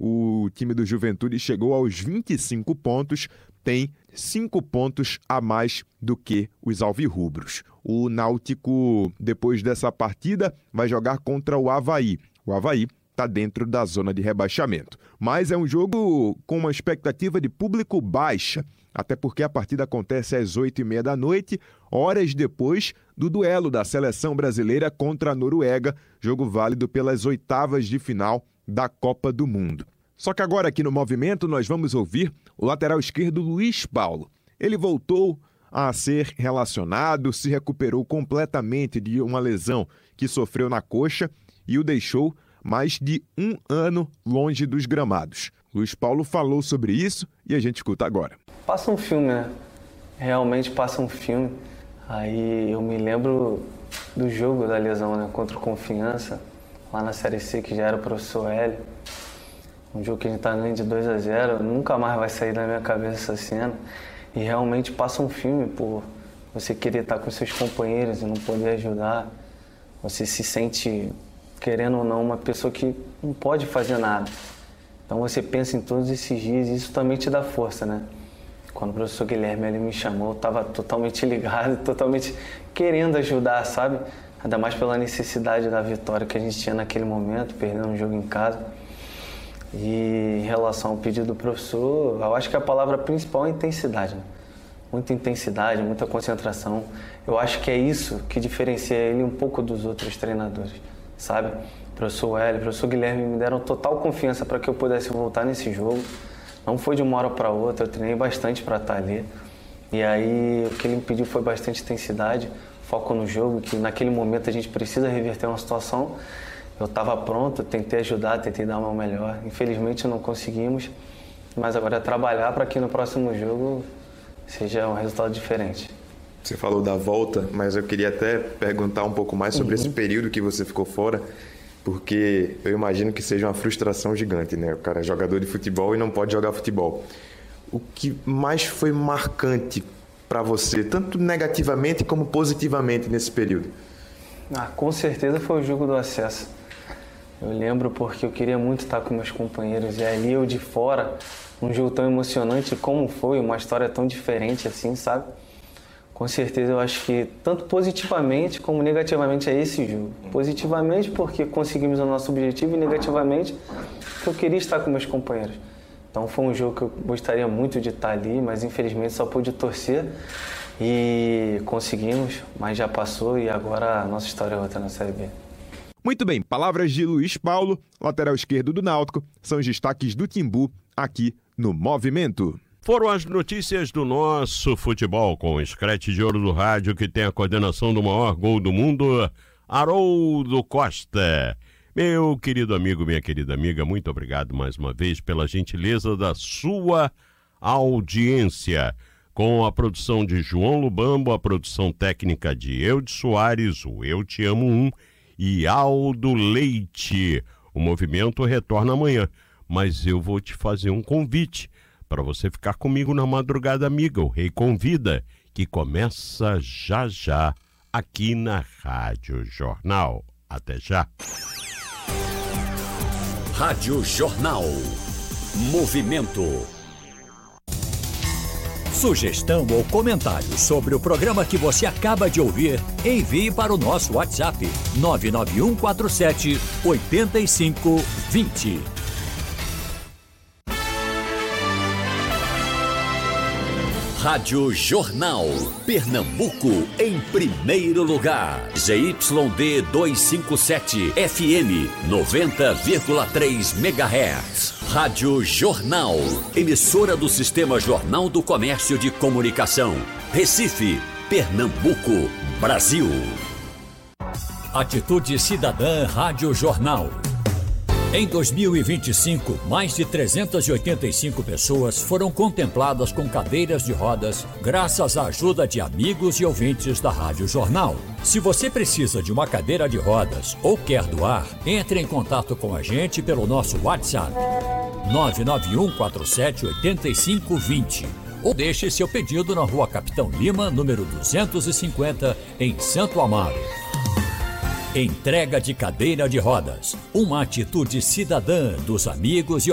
o time do Juventude chegou aos 25 pontos, tem 5 pontos a mais do que os alvirrubros. O Náutico, depois dessa partida, vai jogar contra o Avaí. O Avaí está dentro da zona de rebaixamento. Mas é um jogo com uma expectativa de público baixa, até porque a partida acontece às 8h30 da noite, horas depois do duelo da seleção brasileira contra a Noruega, jogo válido pelas oitavas de final da Copa do Mundo. Só que agora aqui no Movimento nós vamos ouvir o lateral esquerdo Luiz Paulo. Ele voltou a ser relacionado, se recuperou completamente de uma lesão que sofreu na coxa e o deixou mais de 1 ano longe dos gramados. Luiz Paulo falou sobre isso e a gente escuta agora. Passa um filme, né? Realmente passa um filme. Aí eu me lembro do jogo da lesão, né? Contra o Confiança, lá na Série C, que já era o professor Hélio. Um jogo que a gente tá ganhando de 2-0, nunca mais vai sair da minha cabeça essa cena. E realmente passa um filme por você querer estar com seus companheiros e não poder ajudar. Você se sente, querendo ou não, uma pessoa que não pode fazer nada. Então você pensa em todos esses dias e isso também te dá força, né? Quando o professor Guilherme ele me chamou, eu estava totalmente ligado, totalmente querendo ajudar, sabe? Ainda mais pela necessidade da vitória que a gente tinha naquele momento, perdendo um jogo em casa. E em relação ao pedido do professor, eu acho que a palavra principal é intensidade, né? Muita intensidade, muita concentração. Eu acho que é isso que diferencia ele um pouco dos outros treinadores, sabe? O professor Hélio, o professor Guilherme me deram total confiança para que eu pudesse voltar nesse jogo. Não foi de uma hora para outra, eu treinei bastante para estar ali. E aí o que ele me pediu foi bastante intensidade, foco no jogo, que naquele momento a gente precisa reverter uma situação. Eu estava pronto, tentei ajudar, tentei dar o meu melhor. Infelizmente não conseguimos, mas agora é trabalhar para que no próximo jogo seja um resultado diferente. Você falou da volta, mas eu queria até perguntar um pouco mais sobre esse período que você ficou fora, porque eu imagino que seja uma frustração gigante, né? O cara é jogador de futebol e não pode jogar futebol. O que mais foi marcante para você, tanto negativamente como positivamente nesse período? Com certeza foi o jogo do acesso. Eu lembro porque eu queria muito estar com meus companheiros e ali eu de fora, um jogo tão emocionante como foi, uma história tão diferente assim, sabe? Com certeza eu acho que tanto positivamente como negativamente é esse jogo. Positivamente porque conseguimos o nosso objetivo e negativamente porque eu queria estar com meus companheiros. Então foi um jogo que eu gostaria muito de estar ali, mas infelizmente só pude torcer e conseguimos, mas já passou e agora a nossa história é outra na Série B. Muito bem, palavras de Luiz Paulo, lateral esquerdo do Náutico, são os destaques do Timbu aqui no Movimento. Foram as notícias do nosso futebol com o escrete de ouro do rádio que tem a coordenação do maior gol do mundo, Haroldo Costa. Meu querido amigo, minha querida amiga, muito obrigado mais uma vez pela gentileza da sua audiência. Com a produção de João Lubambo, a produção técnica de Eude Soares, o Eu Te Amo 1 e Aldo Leite. O Movimento retorna amanhã, mas eu vou te fazer um convite para você ficar comigo na Madrugada Amiga, o Rei Convida, que começa já já aqui na Rádio Jornal. Até já. Rádio Jornal. Movimento. Sugestão ou comentário sobre o programa que você acaba de ouvir, envie para o nosso WhatsApp 99147-8520. Rádio Jornal. Pernambuco em primeiro lugar. ZYD 257 FM 90,3 MHz. Rádio Jornal. Emissora do Sistema Jornal do Comércio de Comunicação. Recife, Pernambuco, Brasil. Atitude Cidadã Rádio Jornal. Em 2025, mais de 385 pessoas foram contempladas com cadeiras de rodas graças à ajuda de amigos e ouvintes da Rádio Jornal. Se você precisa de uma cadeira de rodas ou quer doar, entre em contato com a gente pelo nosso WhatsApp 99147-8520 ou deixe seu pedido na Rua Capitão Lima, número 250, em Santo Amaro. Entrega de cadeira de rodas, uma atitude cidadã dos amigos e